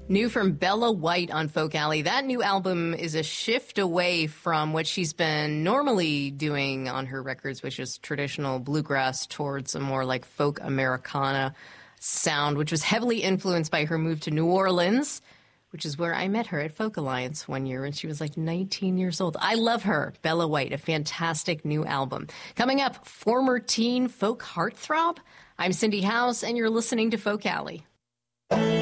New from Bella White on Folk Alley. That new album is a shift away from what she's been normally doing on her records, which is traditional bluegrass, towards a more like folk Americana sound, which was heavily influenced by her move to New Orleans, which is where I met her at Folk Alliance one year when she was like 19 years old. I love her. Bella White, a fantastic new album. Coming up, former teen folk heartthrob. I'm Cindy House, and you're listening to Folk Alley.